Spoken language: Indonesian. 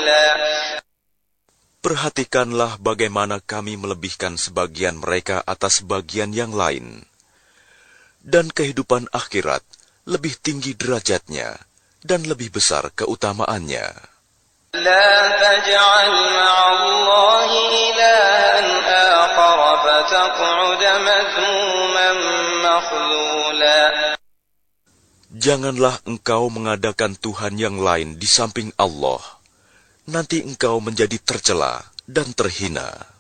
قليلا. Perhatikanlah bagaimana kami melebihkan sebagian mereka atas bagian yang lain. Dan kehidupan akhirat lebih tinggi derajatnya dan lebih besar keutamaannya. لا تجعل مع الله إلها آخر فتقعد مذموما مخذولا. Janganlah engkau mengadakan Tuhan yang lain di samping Allah. Nanti engkau menjadi tercela dan terhina.